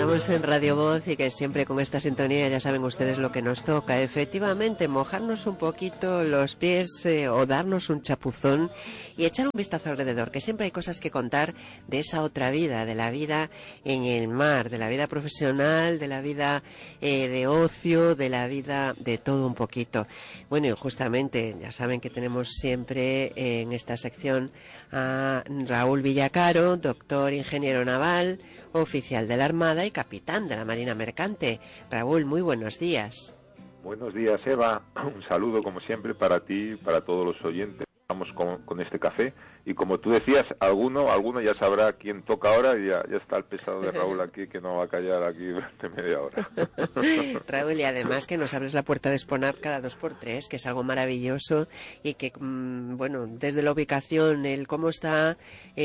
Estamos en Radio Voz y que siempre con esta sintonía ya saben ustedes lo que nos toca. Efectivamente, mojarnos un poquito los pies o darnos un chapuzón y echar un vistazo alrededor, que siempre hay cosas que contar de esa otra vida, de la vida en el mar, de la vida profesional, de la vida de ocio, de la vida de todo un poquito. Bueno, y justamente ya saben que tenemos siempre en esta sección a Raúl Villacaro, doctor ingeniero naval, oficial de la Armada y capitán de la Marina Mercante. Raúl, muy buenos días. Buenos días, Eva. Un saludo, como siempre, para ti y para todos los oyentes. Vamos con este café. Y como tú decías, alguno ya sabrá quién toca ahora y ya está el pesado de Raúl aquí, que no va a callar aquí durante media hora. Raúl, y además que nos abres la puerta de Exponar cada 2x3, que es algo maravilloso y que, bueno, desde la ubicación, el cómo está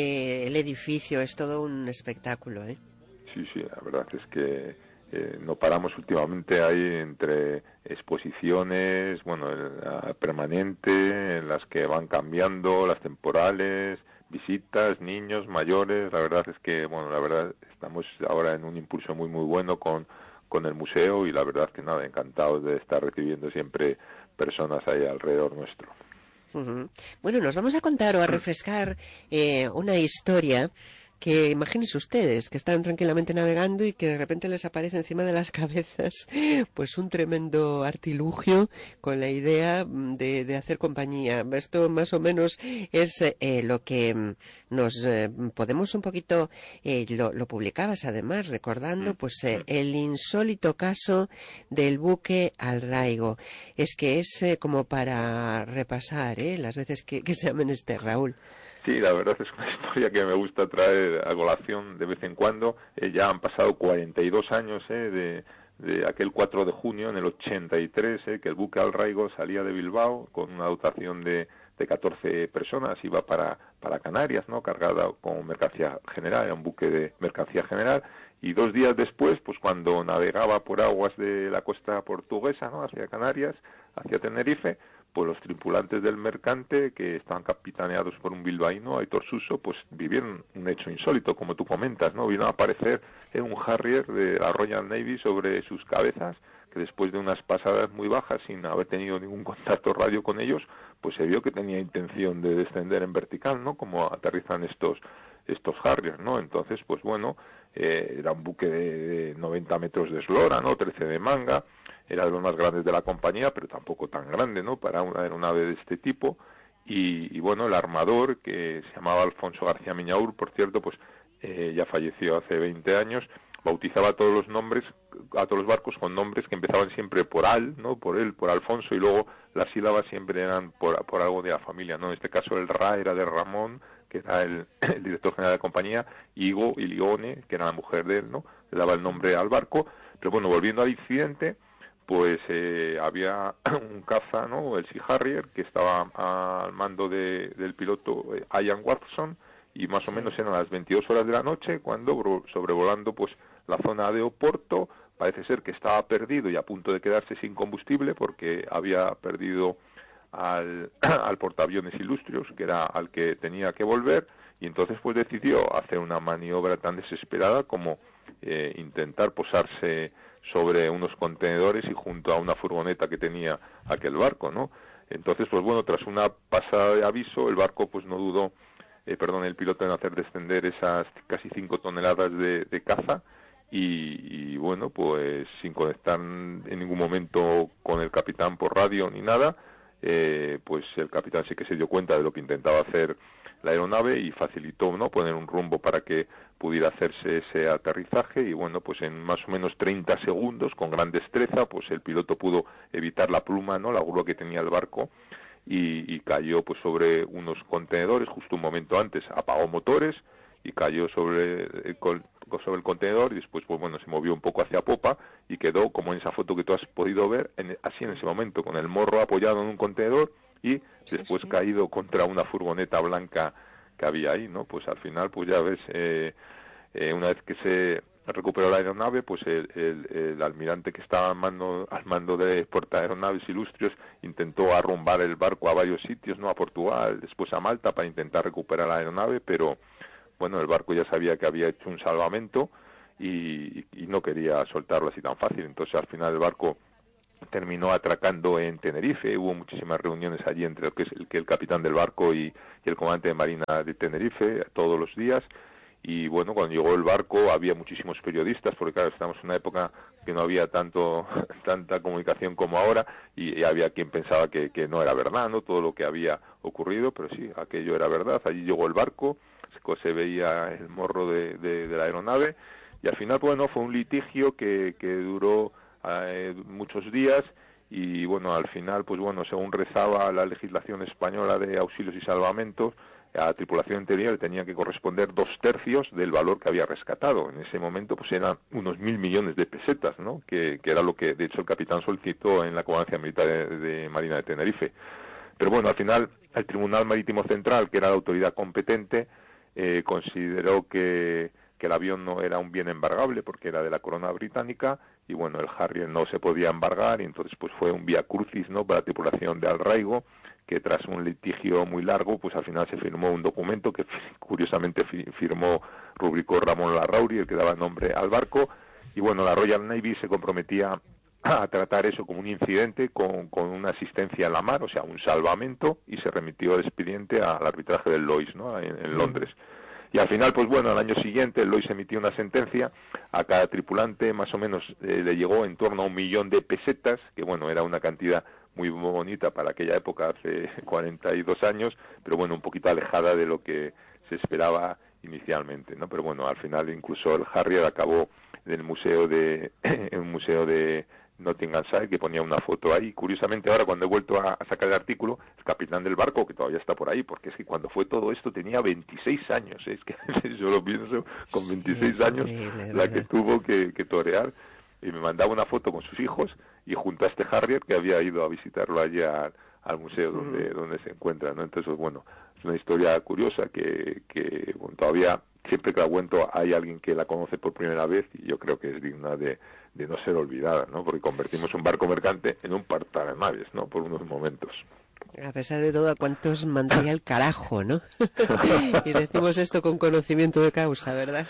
el edificio, es todo un espectáculo, ¿eh? Sí, la verdad es que no paramos últimamente ahí entre exposiciones, bueno, la permanente, en las que van cambiando, las temporales, visitas, niños, mayores. La verdad es que, bueno, la verdad estamos ahora en un impulso muy bueno con el museo y la verdad que nada, encantados de estar recibiendo siempre personas ahí alrededor nuestro. Uh-huh. Bueno, nos vamos a contar o a refrescar una historia que imagínense ustedes que están tranquilamente navegando y que de repente les aparece encima de las cabezas pues un tremendo artilugio con la idea de hacer compañía. Esto más o menos es lo que nos podemos un poquito, lo publicabas además recordando pues el insólito caso del buque Al-Raigo. Es que es como para repasar las veces que se llamen Raúl. Sí, la verdad es una historia que me gusta traer a colación de vez en cuando. Ya han pasado 42 años de aquel 4 de junio en el 83, que el buque Al-Raigo salía de Bilbao con una dotación de 14 personas, iba para Canarias, ¿no? Cargada con mercancía general, era un buque de mercancía general, y 2 días después, pues cuando navegaba por aguas de la costa portuguesa, ¿no? Hacia Canarias, hacia Tenerife, pues los tripulantes del mercante, que estaban capitaneados por un bilbaíno, Aitor Suso, pues vivieron un hecho insólito, como tú comentas, ¿no? Vino a aparecer un Harrier de la Royal Navy sobre sus cabezas, que después de unas pasadas muy bajas, sin haber tenido ningún contacto radio con ellos, pues se vio que tenía intención de descender en vertical, ¿no? Como aterrizan estos Harriers, ¿no? Entonces, pues bueno, era un buque de 90 metros de eslora, ¿no? 13 de manga, era de los más grandes de la compañía, pero tampoco tan grande, ¿no? Para una aeronave de este tipo. Y bueno, el armador, que se llamaba Alfonso García Miñaur, por cierto, pues ya falleció hace 20 años, bautizaba todos los nombres, a todos los barcos con nombres que empezaban siempre por Al, ¿no? Por él, por Alfonso, y luego las sílabas siempre eran por algo de la familia, ¿no? En este caso el Ra era de Ramón, que era el director general de la compañía, Igo y Lione, que era la mujer de él, ¿no? Le daba el nombre al barco. Pero bueno, volviendo al incidente, pues había un caza, ¿no? El Sea Harrier, que estaba al mando del piloto Ian Watson, y más o menos eran las 22 horas de la noche cuando, sobrevolando pues la zona de Oporto, parece ser que estaba perdido y a punto de quedarse sin combustible porque había perdido al portaaviones Illustrious, que era al que tenía que volver, y entonces pues decidió hacer una maniobra tan desesperada como intentar posarse sobre unos contenedores y junto a una furgoneta que tenía aquel barco, ¿no? Entonces, pues bueno, tras una pasada de aviso, el barco pues no dudó, el piloto en hacer descender esas casi 5 toneladas de caza y bueno, pues sin conectar en ningún momento con el capitán por radio ni nada, pues el capitán sí que se dio cuenta de lo que intentaba hacer la aeronave y facilitó, ¿no?, poner un rumbo para que pudiera hacerse ese aterrizaje y bueno, pues en más o menos 30 segundos, con gran destreza, pues el piloto pudo evitar la pluma, ¿no?, la grúa que tenía el barco y cayó pues sobre unos contenedores. Justo un momento antes apagó motores y cayó sobre el contenedor y después pues bueno, se movió un poco hacia popa y quedó como en esa foto que tú has podido ver, así en ese momento, con el morro apoyado en un contenedor y después caído contra una furgoneta blanca que había ahí, ¿no? Pues al final, pues ya ves, una vez que se recuperó la aeronave, pues el almirante que estaba al mando de portaaeronaves Illustrious intentó arrumbar el barco a varios sitios, ¿no?, a Portugal, después a Malta, para intentar recuperar la aeronave, pero bueno, el barco ya sabía que había hecho un salvamento y no quería soltarlo así tan fácil. Entonces al final el barco terminó atracando en Tenerife. Hubo muchísimas reuniones allí entre el capitán del barco y el comandante de marina de Tenerife todos los días. Y bueno, cuando llegó el barco había muchísimos periodistas, porque claro, estamos en una época que no había tanta comunicación como ahora, y había quien pensaba que no era verdad, ¿no? Todo lo que había ocurrido, pero sí, aquello era verdad. Allí llegó el barco, se veía el morro de la aeronave, y al final, bueno, fue un litigio que duró muchos días, y bueno, al final, pues bueno, según rezaba la legislación española de auxilios y salvamentos, a la tripulación interior le tenía que corresponder 2/3 del valor que había rescatado. En ese momento pues eran unos 1.000 millones de pesetas, ¿no? Que era lo que de hecho el capitán solicitó en la Comandancia Militar de Marina de Tenerife. Pero bueno, al final el Tribunal Marítimo Central, que era la autoridad competente, consideró que el avión no era un bien embargable porque era de la corona británica, y bueno, el Harrier no se podía embargar, y entonces pues fue un vía crucis, ¿no?, para la tripulación de Al Raigo, que tras un litigio muy largo, pues al final se firmó un documento que curiosamente rubricó Ramón Larrauri, el que daba nombre al barco, y bueno, la Royal Navy se comprometía a tratar eso como un incidente con una asistencia en la mar, o sea, un salvamento, y se remitió el expediente al arbitraje del Lloyd's, ¿no?, en Londres. Y al final, pues bueno, al año siguiente el Lloyd's emitió una sentencia, a cada tripulante más o menos le llegó en torno a 1 millón de pesetas, que bueno, era una cantidad muy bonita para aquella época, hace 42 años, pero bueno, un poquito alejada de lo que se esperaba inicialmente, ¿no? Pero bueno, al final incluso el Harrier acabó en el museo de Nottinghamshire, que ponía una foto ahí. Curiosamente ahora, cuando he vuelto a sacar el artículo, el capitán del barco, que todavía está por ahí, porque es que cuando fue todo esto tenía 26 años, es que yo lo pienso, con 26 años la que tuvo que torear, y me mandaba una foto con sus hijos y junto a este Harrier, que había ido a visitarlo allá al museo donde se encuentra, ¿no? Entonces, bueno, es una historia curiosa que bueno, todavía, siempre que la cuento, hay alguien que la conoce por primera vez, y yo creo que es digna de no ser olvidada, ¿no? Porque convertimos un barco mercante en un naves, ¿no?, por unos momentos. A pesar de todo, ¿a cuántos mandaría el carajo, no? Y decimos esto con conocimiento de causa, ¿verdad?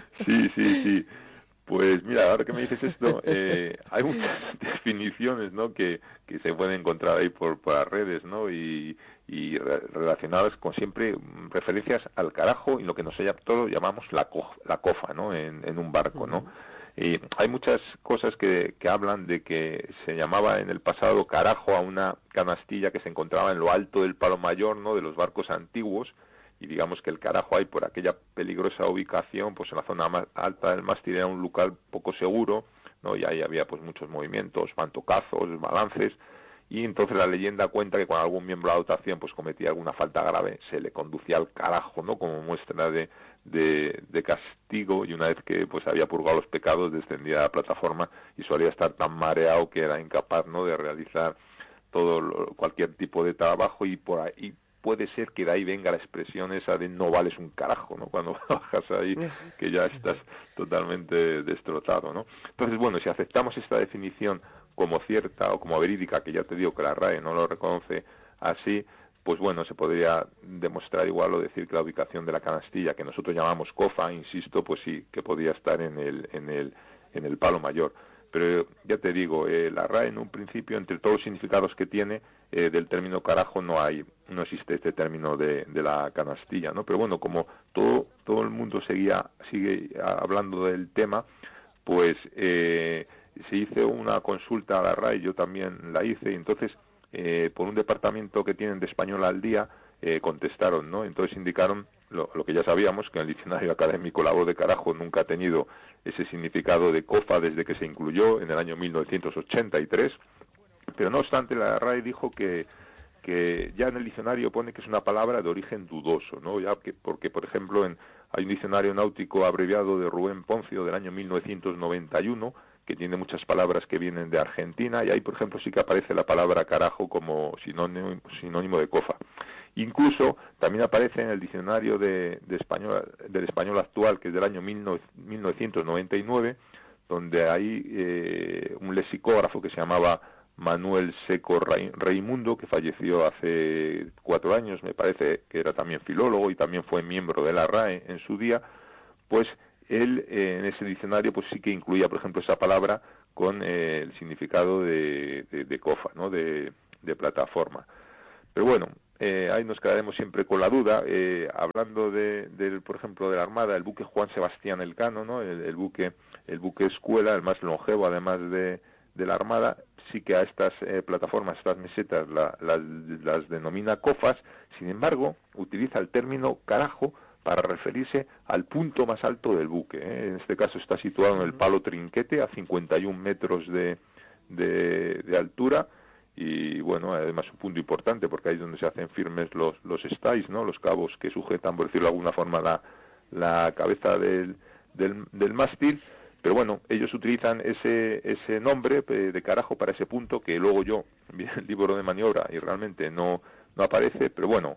Sí. Pues mira, ahora que me dices esto, hay muchas definiciones, ¿no?, que se pueden encontrar ahí por las redes, ¿no?, y relacionadas con siempre referencias al carajo y lo que nosotros llamamos la cofa, ¿no?, en un barco, ¿no? Y hay muchas cosas que hablan de que se llamaba en el pasado carajo a una canastilla que se encontraba en lo alto del palo mayor, ¿no?, de los barcos antiguos, y digamos que el carajo ahí, por aquella peligrosa ubicación, pues en la zona más alta del mástil, era un lugar poco seguro, ¿no?, y ahí había pues muchos movimientos, mantocazos, balances, y entonces la leyenda cuenta que cuando algún miembro de la dotación pues cometía alguna falta grave, se le conducía al carajo, ¿no?, como muestra de castigo, y una vez que pues había purgado los pecados, descendía a la plataforma y solía estar tan mareado que era incapaz, ¿no?, de realizar cualquier tipo de trabajo, y por ahí puede ser que de ahí venga la expresión esa de no vales un carajo, ¿no?, cuando bajas ahí, que ya estás totalmente destrozado, ¿no? Entonces, bueno, si aceptamos esta definición como cierta o como verídica, que ya te digo que la RAE no lo reconoce así, pues bueno, se podría demostrar igual o decir que la ubicación de la canastilla, que nosotros llamamos cofa, insisto, pues sí, que podía estar en el palo mayor. Pero ya te digo, la RAE en un principio, entre todos los significados que tiene, del término carajo no existe este término de la canastilla, ¿no? Pero bueno, como todo el mundo sigue hablando del tema, pues se hizo una consulta a la RAE, yo también la hice, y entonces por un departamento que tienen de Español al Día contestaron, ¿no? Entonces indicaron lo que ya sabíamos, que en el diccionario académico la voz de carajo nunca ha tenido ese significado de cofa desde que se incluyó en el año 1983, pero no obstante la RAE dijo que ya en el diccionario pone que es una palabra de origen dudoso, ¿no? Ya porque por ejemplo hay un diccionario náutico abreviado de Rubén Poncio del año 1991 que tiene muchas palabras que vienen de Argentina, y ahí por ejemplo sí que aparece la palabra carajo como sinónimo de cofa. Incluso también aparece en el diccionario del español actual, que es del año 1999, donde hay un lexicógrafo que se llamaba Manuel Seco Reimundo, que falleció hace 4 años, me parece, que era también filólogo y también fue miembro de la RAE en su día, pues él en ese diccionario pues sí que incluía, por ejemplo, esa palabra con el significado de cofa, ¿no? De plataforma. Pero bueno, ahí nos quedaremos siempre con la duda. Hablando por ejemplo, de la Armada, el buque Juan Sebastián Elcano, ¿no? El buque escuela, el más longevo, además de la Armada, sí que a estas plataformas, estas mesetas, las denomina cofas. Sin embargo, utiliza el término carajo para referirse al punto más alto del buque. En este caso está situado en el palo trinquete, a 51 metros de altura, y bueno, además un punto importante porque ahí es donde se hacen firmes los stays, ¿no? Los cabos que sujetan, por decirlo de alguna forma, la cabeza del mástil. Pero bueno, ellos utilizan ese nombre de carajo para ese punto, que luego yo vi el libro de maniobra y realmente no aparece, pero bueno,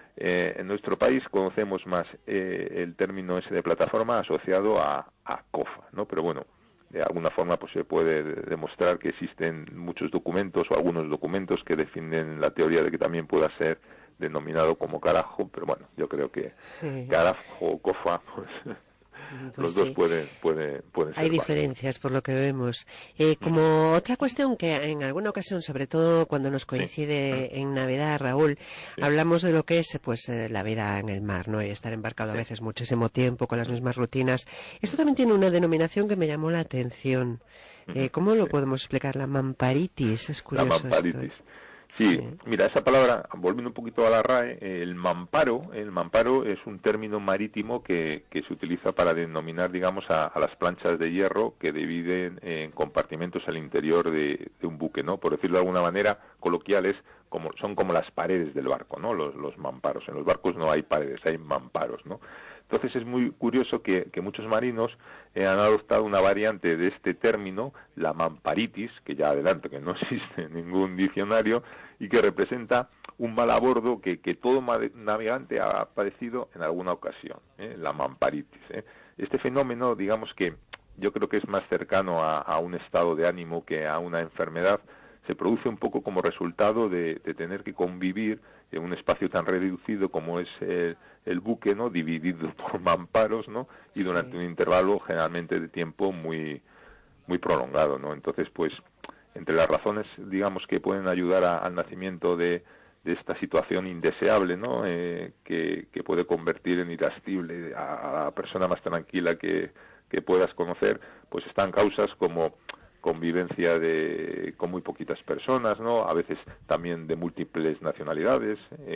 en nuestro país conocemos más el término ese de plataforma asociado a cofa, ¿no? Pero bueno, de alguna forma pues se puede demostrar que existen muchos documentos o algunos documentos que defienden la teoría de que también pueda ser denominado como carajo, pero bueno, yo creo que carajo o cofa, pues los dos pueden ser Hay diferencias por lo que vemos. Como otra cuestión que en alguna ocasión, sobre todo cuando nos coincide en Navidad, Raúl, hablamos de lo que es pues la vida en el mar, ¿no? Y estar embarcado a veces muchísimo tiempo con las mismas rutinas. Esto también tiene una denominación que me llamó la atención. ¿Cómo lo podemos explicar? La mamparitis, es curioso. La mamparitis. Sí, mira, esa palabra, volviendo un poquito a la RAE, el mamparo es un término marítimo que se utiliza para denominar, digamos, a las planchas de hierro que dividen en compartimentos al interior de un buque, ¿no? Por decirlo de alguna manera coloquial, son como las paredes del barco, ¿no? Los mamparos. En los barcos no hay paredes, hay mamparos, ¿no? Entonces es muy curioso que muchos marinos han adoptado una variante de este término, la mamparitis, que ya adelanto que no existe en ningún diccionario, y que representa un mal a bordo que todo navegante ha padecido en alguna ocasión, la mamparitis. Este fenómeno, digamos que yo creo que es más cercano a un estado de ánimo que a una enfermedad. Se produce un poco como resultado de tener que convivir en un espacio tan reducido como es el buque, ¿no? Dividido por mamparos, ¿no? Y durante un intervalo generalmente de tiempo muy prolongado, ¿no? Entonces, pues, entre las razones, digamos, que pueden ayudar al nacimiento de esta situación indeseable, ¿no? Que puede convertir en irascible a la persona más tranquila que puedas conocer, pues están causas como convivencia con muy poquitas personas, ¿no? A veces también de múltiples nacionalidades,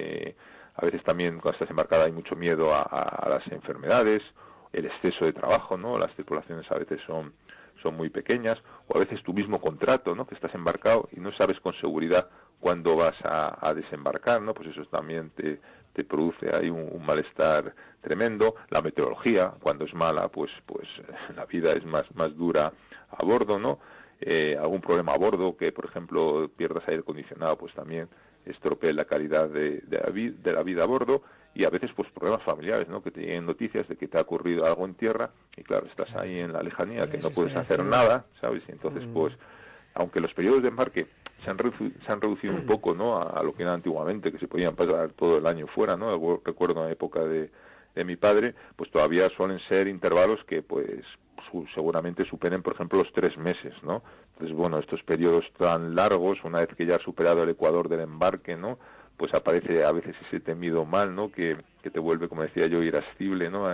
a veces también cuando estás embarcada hay mucho miedo a las enfermedades, el exceso de trabajo, ¿no? Las tripulaciones a veces son muy pequeñas, o a veces tu mismo contrato, ¿no? Que estás embarcado y no sabes con seguridad cuándo vas a desembarcar, ¿no? Pues eso también te produce ahí un malestar tremendo. La meteorología, cuando es mala, pues la vida es más dura a bordo, ¿no? Algún problema a bordo, que por ejemplo pierdas aire acondicionado, pues también estropee la calidad de la vida a bordo. Y a veces pues problemas familiares, ¿no? Que te lleguen noticias de que te ha ocurrido algo en tierra y claro, estás ahí en la lejanía, que no puedes hacer nada, ¿sabes? Y entonces pues, aunque los periodos de embarque se han reducido un poco, ¿no? A lo que era antiguamente, que se podían pasar todo el año fuera, ¿no? Recuerdo en la época de mi padre, pues todavía suelen ser intervalos que pues seguramente superen, por ejemplo, los 3 meses, ¿no? Entonces, bueno, estos periodos tan largos, una vez que ya has superado el ecuador del embarque, ¿no? Pues aparece a veces ese temido mal, ¿no? Que te vuelve, como decía yo, irascible, ¿no?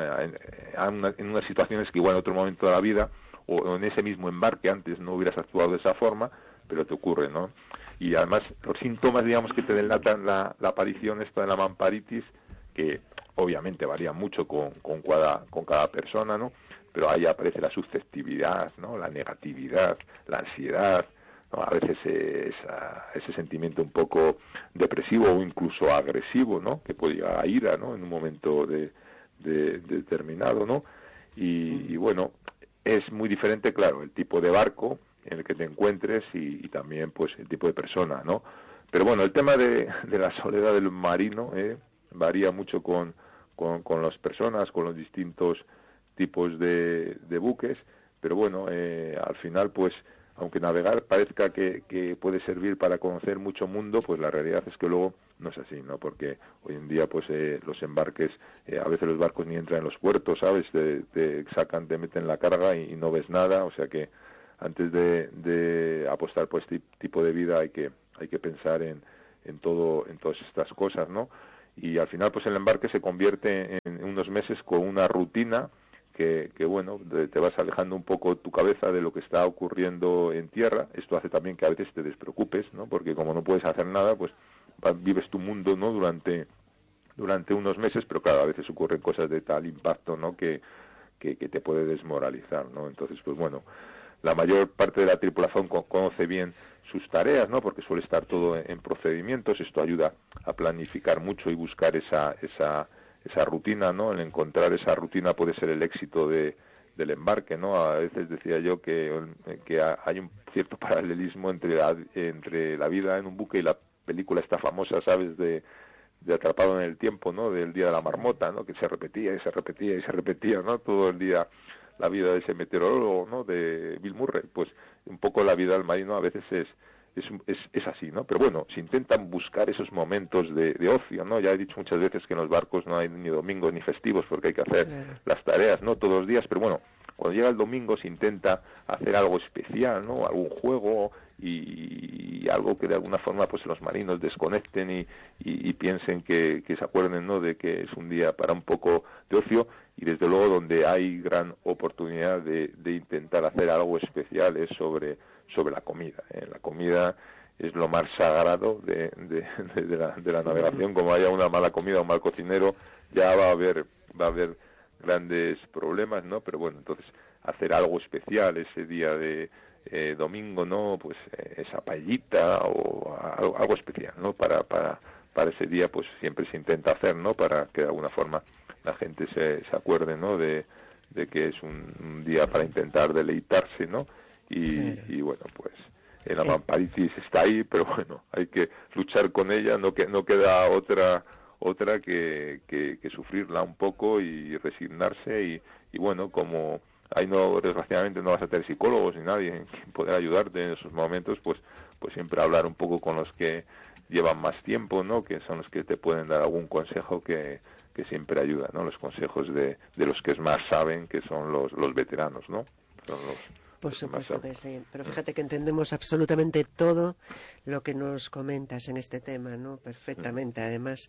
En unas situaciones que igual en otro momento de la vida o en ese mismo embarque antes no hubieras actuado de esa forma, pero te ocurre, ¿no? Y además los síntomas, digamos, que te delatan la aparición esta de la mamparitis, que obviamente varían mucho con cada persona, ¿no? Pero ahí aparece la susceptibilidad, ¿no? La negatividad, la ansiedad, ¿no? A veces ese sentimiento un poco depresivo o incluso agresivo, ¿no? Que puede llegar a ira, ¿no? En un momento determinado, ¿no? Y bueno, es muy diferente, claro, el tipo de barco en el que te encuentres y también, pues, el tipo de persona, ¿no? Pero bueno, el tema de la soledad del marino varía mucho con las personas, con los distintos tipos de buques, pero bueno, al final, pues, aunque navegar parezca que puede servir para conocer mucho mundo, pues la realidad es que luego no es así, ¿no? Porque hoy en día, pues los embarques, a veces los barcos ni entran en los puertos, ¿sabes? Te sacan, te meten la carga y no ves nada, o sea que antes de apostar por este tipo de vida hay que pensar en todas estas cosas, ¿no? Y al final, pues el embarque se convierte en unos meses con una rutina que bueno, te vas alejando un poco tu cabeza de lo que está ocurriendo en tierra. Esto hace también que a veces te despreocupes, ¿no? Porque como no puedes hacer nada, pues vives tu mundo, ¿no? Durante unos meses, pero claro, a veces ocurren cosas de tal impacto, ¿no? Que te puede desmoralizar, ¿no? Entonces, pues bueno, la mayor parte de la tripulación conoce bien sus tareas, ¿no? Porque suele estar todo en procedimientos. Esto ayuda a planificar mucho y buscar esa rutina, ¿no? El encontrar esa rutina puede ser el éxito del embarque, ¿no? A veces decía yo que hay un cierto paralelismo entre la vida en un buque y la película esta famosa, ¿sabes?, de Atrapado en el Tiempo, ¿no? Del Día de la Marmota, ¿no? Que se repetía y se repetía y se repetía, ¿no? Todo el día la vida de ese meteorólogo, ¿no? De Bill Murray. Pues un poco la vida del marino a veces es así, ¿no? Pero bueno, se intentan buscar esos momentos de ocio, ¿no? Ya he dicho muchas veces que en los barcos no hay ni domingos ni festivos porque hay que hacer las tareas, ¿no? Todos los días, pero bueno, cuando llega el domingo se intenta hacer algo especial, ¿no? Algún juego y algo que de alguna forma pues los marinos desconecten y piensen que se acuerden, ¿no? De que es un día para un poco de ocio, y desde luego donde hay gran oportunidad de intentar hacer algo especial es sobre la comida. La comida es lo más sagrado de la navegación. Como haya una mala comida o un mal cocinero, ya va a haber grandes problemas, ¿no? Pero bueno, entonces hacer algo especial ese día de domingo, ¿no? Pues esa paellita o algo especial, ¿no? Para ese día, pues siempre se intenta hacer, ¿no? Para que de alguna forma la gente se acuerde, ¿no? De que es un día para intentar deleitarse, ¿no? Y bueno, pues la mamparitis está ahí, pero bueno, hay que luchar con ella, no queda otra que sufrirla un poco y resignarse y bueno, como ahí desgraciadamente no vas a tener psicólogos ni nadie en quien poder ayudarte en esos momentos, pues siempre hablar un poco con los que llevan más tiempo, ¿no? Que son los que te pueden dar algún consejo que siempre ayuda, ¿no? Los consejos de los que más saben, que son los veteranos, ¿no? Son Por supuesto que sí, pero fíjate que entendemos absolutamente todo lo que nos comentas en este tema, ¿no? Perfectamente, además.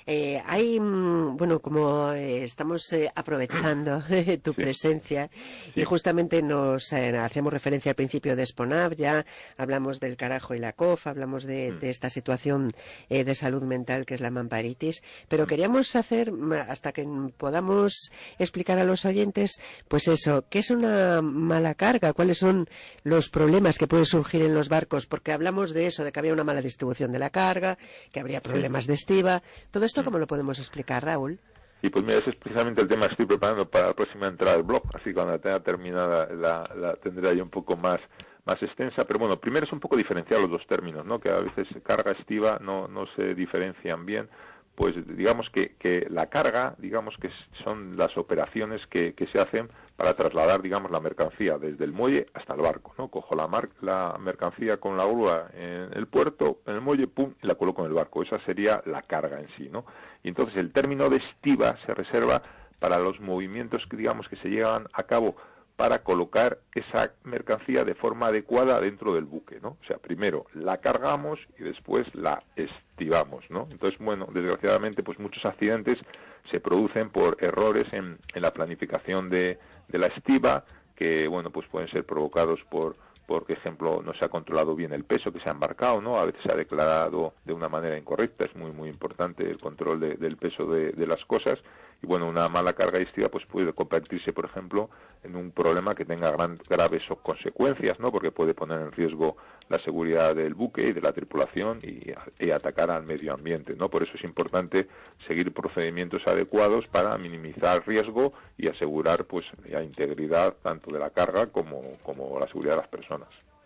Bueno, como estamos aprovechando tu presencia y justamente nos hacemos referencia al principio de Exponav, ya hablamos del carajo y la cof, hablamos de esta situación de salud mental que es la mamparitis, pero queríamos hacer, hasta que podamos explicar a los oyentes, pues eso, ¿qué es una mala carga? ¿Cuáles son los problemas que pueden surgir en los barcos? Porque hablamos de eso, de que había una mala distribución de la carga, que habría problemas de estiba. ¿Todo esto cómo lo podemos explicar, Raúl? Y pues mira, ese es precisamente el tema que estoy preparando para la próxima entrada del blog, así cuando la tenga terminada la tendré ya un poco más extensa, pero bueno, primero es un poco diferenciar los dos términos, ¿no? Que a veces carga, estiva no se diferencian bien. Pues digamos que la carga, digamos que son las operaciones que se hacen para trasladar, digamos, la mercancía desde el muelle hasta el barco, ¿no? Cojo la mercancía con la grúa en el puerto, en el muelle, pum, y la coloco en el barco. Esa sería la carga en sí, ¿no? Y entonces el término de estiva se reserva para los movimientos que, digamos, que se llevan a cabo para colocar esa mercancía de forma adecuada dentro del buque, ¿no? O sea, primero la cargamos y después la estivamos, ¿no? Entonces, bueno, desgraciadamente, pues muchos accidentes se producen por errores en la planificación de la estiva, que, bueno, pues pueden ser provocados por ejemplo, no se ha controlado bien el peso que se ha embarcado, ¿no? A veces se ha declarado de una manera incorrecta. Es muy, muy importante el control del peso de las cosas. Y bueno, una mala carga estiva pues puede convertirse, por ejemplo, en un problema que tenga graves consecuencias, ¿no? Porque puede poner en riesgo la seguridad del buque y de la tripulación y atacar al medio ambiente, ¿no? Por eso es importante seguir procedimientos adecuados para minimizar riesgo y asegurar pues la integridad tanto de la carga como la seguridad de las personas.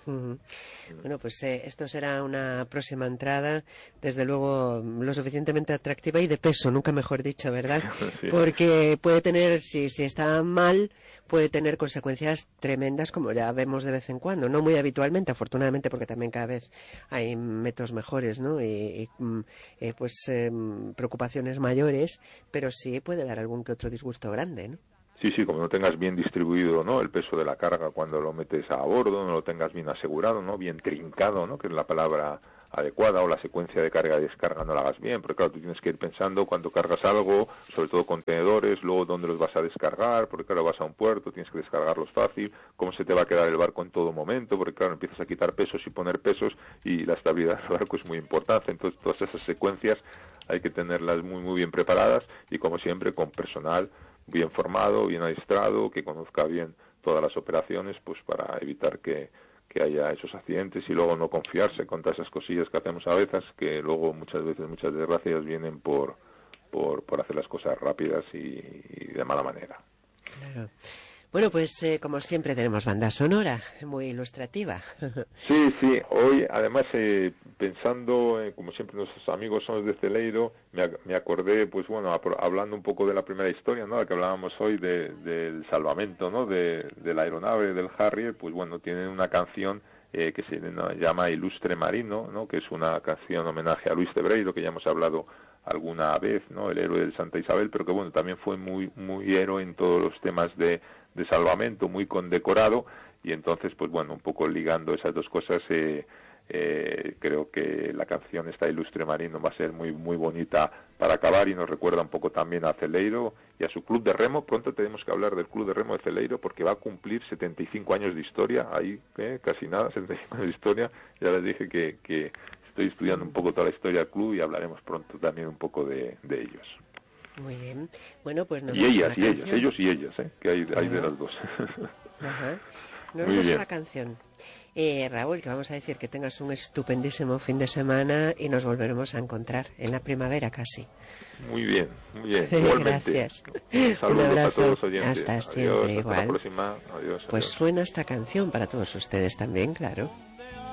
Bueno, pues esto será una próxima entrada, desde luego lo suficientemente atractiva y de peso, nunca mejor dicho, ¿verdad? Sí. Porque puede tener, si está mal, puede tener consecuencias tremendas, como ya vemos de vez en cuando, no muy habitualmente, afortunadamente, porque también cada vez hay métodos mejores, ¿no? Preocupaciones mayores, pero sí puede dar algún que otro disgusto grande, ¿no? Sí, como no tengas bien distribuido, ¿no?, el peso de la carga cuando lo metes a bordo, no lo tengas bien asegurado, ¿no?, bien trincado, ¿no?, que es la palabra adecuada, o la secuencia de carga y descarga no la hagas bien, porque claro, tú tienes que ir pensando cuando cargas algo, sobre todo contenedores, luego dónde los vas a descargar, porque claro, vas a un puerto, tienes que descargarlos fácil, cómo se te va a quedar el barco en todo momento, porque claro, empiezas a quitar pesos y poner pesos, y la estabilidad del barco es muy importante. Entonces todas esas secuencias hay que tenerlas muy bien preparadas, y como siempre con personal bien formado, bien adiestrado, que conozca bien todas las operaciones, pues para evitar que haya esos accidentes, y luego no confiarse con todas esas cosillas que hacemos a veces, que luego muchas desgracias vienen por hacer las cosas rápidas y de mala manera. Claro. Bueno, pues como siempre tenemos banda sonora, muy ilustrativa. Sí, hoy además pensando, como siempre nuestros amigos son los de Celeiro, me acordé, pues bueno, hablando un poco de la primera historia, ¿no?, la que hablábamos hoy del salvamento, ¿no?, de la aeronave del Harrier, pues bueno, tienen una canción que se llama Ilustre Marino, ¿no?, que es una canción homenaje a Luis de Breiro, que ya hemos hablado alguna vez, ¿no?, el héroe del Santa Isabel, pero que bueno, también fue muy héroe en todos los temas de salvamento, muy condecorado, y entonces pues bueno, un poco ligando esas dos cosas, creo que la canción esta Ilustre Marino va a ser muy bonita para acabar, y nos recuerda un poco también a Celeiro y a su club de remo. Pronto tenemos que hablar del club de remo de Celeiro, porque va a cumplir 75 años de historia, ahí casi nada, 75 años de historia. Ya les dije que estoy estudiando un poco toda la historia del club, y hablaremos pronto también un poco de ellos. Muy bien. Bueno, pues nos ellos y ellas, que hay de las dos. Ajá. Nos vamos a la canción. Raúl, que vamos a decir que tengas un estupendísimo fin de semana, y nos volveremos a encontrar en la primavera casi. Muy bien. Igualmente. Gracias. Un abrazo a todos los oyentes. Hasta siempre. Adiós, igual. hasta la próxima. Adiós. Pues suena esta canción para todos ustedes también, claro.